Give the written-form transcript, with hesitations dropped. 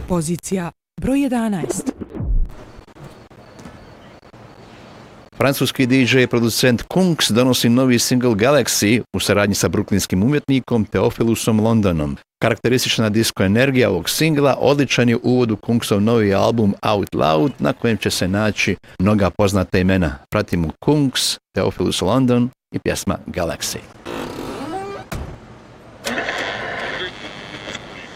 Pozicija broj 11. Francuski DJ i producent Kungs donosi novi singl Galaxy u saradnji sa bruklinskim umjetnikom Theophilusom Londonom. Karakteristična disco energija ovog singla odličan je uvod u Kungsov novi album Out Loud, na kojem će se naći mnoga poznata imena. Pratimo Kungs, Theophilus London i pjesma Galaxy.